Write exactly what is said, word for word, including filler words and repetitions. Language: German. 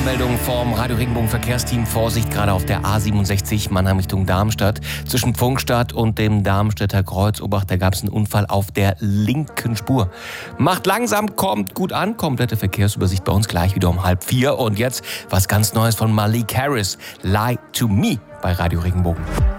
Meldung vom Radio Regenbogen Verkehrsteam. Vorsicht, gerade auf der A siebenundsechzig Mannheim Richtung Darmstadt. Zwischen Pfungstadt und dem Darmstädter Kreuz, Obacht, da gab es einen Unfall auf der linken Spur. Macht langsam, kommt gut an. Komplette Verkehrsübersicht bei uns gleich wieder um halb vier. Und jetzt was ganz Neues von Malik Harris. Lie to Me bei Radio Regenbogen.